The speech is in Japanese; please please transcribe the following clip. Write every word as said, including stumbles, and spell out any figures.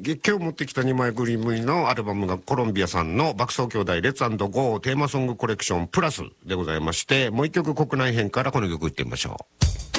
今日持ってきたにまい組のアルバムがコロンビアさんの爆走兄弟レッツ&ゴーテーマソングコレクションプラスでございまして、もう一曲国内編からこの曲いってみましょう。